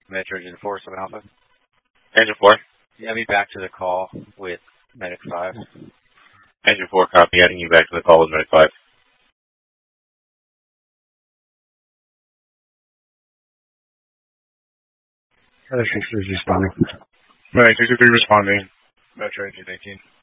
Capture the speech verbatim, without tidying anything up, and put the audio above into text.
Metro Engine four, seven Alpha. Engine four. Yeah, me back to the call with Medic five. Engine four, copy. Adding you back to the call with Medic five. Medic six is responding. Medic six is responding. Metro Engine eighteen.